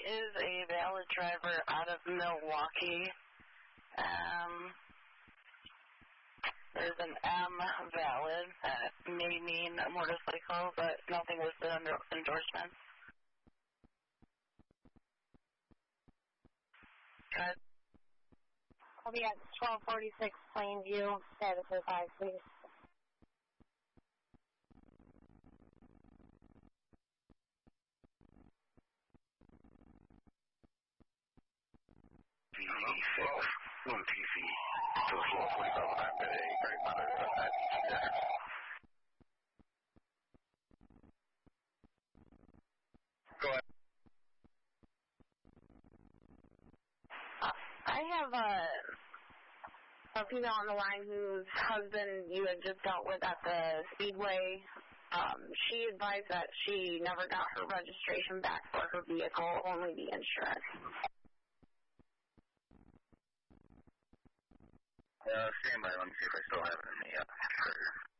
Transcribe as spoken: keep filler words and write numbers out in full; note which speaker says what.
Speaker 1: is a valid driver out of Milwaukee. Um, there's an M valid that may mean a motorcycle, but nothing listed under endorsement. Good.
Speaker 2: I'll be at twelve forty-six Plainview, status of five, please.
Speaker 3: V six, one T C, to a floor forty-five five today, Great Mother of that there. Go ahead.
Speaker 2: Uh, I have a, a female on the line whose husband you had just dealt with at the Speedway. Um, she advised that she never got her registration back for her vehicle, only the insurance.
Speaker 3: Uh, stand by, let me see if I still have it in the uh, courier.